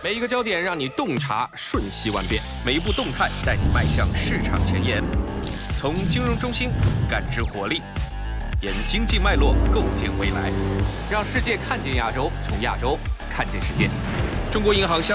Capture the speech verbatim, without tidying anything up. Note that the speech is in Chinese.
每一个焦点让你洞察瞬息万变，每一步动态带你迈向市场前沿。从金融中心感知活力，沿经济脉络构建未来，让世界看见亚洲，从亚洲看见世界。中国银行